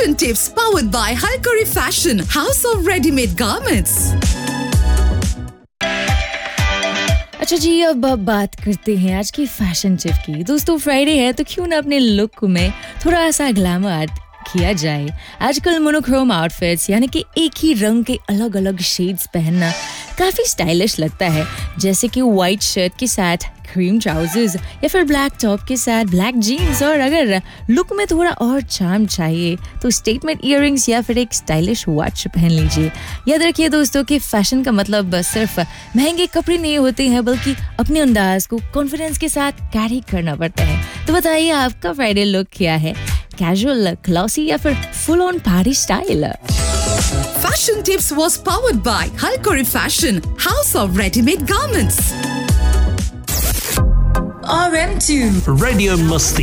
Fashion tips powered by Halkari Fashion, House of Ready-Made Garments. अच्छा जी, अब बात करते हैं आज की फैशन टिप की। दोस्तों, फ्राइडे है तो क्यों ना अपने लुक में थोड़ा सा ग्लैमर ऐड किया जाए। आजकल मोनोक्रोम आउटफिट्स यानी कि एक ही रंग के अलग अलग शेड्स पहनना काफ़ी स्टाइलिश लगता है, जैसे कि वाइट शर्ट के साथ क्रीम ट्राउजर्स या फिर ब्लैक टॉप के साथ ब्लैक जीन्स। और अगर लुक में थोड़ा और चार्म चाहिए तो स्टेटमेंट इयररिंग्स या फिर एक स्टाइलिश वॉच पहन लीजिए। याद रखिए दोस्तों कि फैशन का मतलब सिर्फ महंगे कपड़े नहीं होते हैं, बल्कि अपने अंदाज को कॉन्फिडेंस के साथ कैरी करना पड़ता है। तो बताइए आपका फ्राइडे लुक क्या है? कैजुअल, क्लासी या फिर full on party style? Fashion tips was powered by Halkari Fashion, House of Ready-Made Garments. RM2 Radio Musti.